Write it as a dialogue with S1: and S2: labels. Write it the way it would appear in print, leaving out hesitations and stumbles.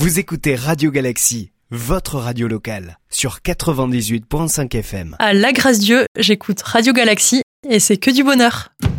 S1: Vous écoutez Radio Galaxie, votre radio locale, sur 98.5 FM.
S2: À la grâce Dieu, j'écoute Radio Galaxie et c'est que du bonheur.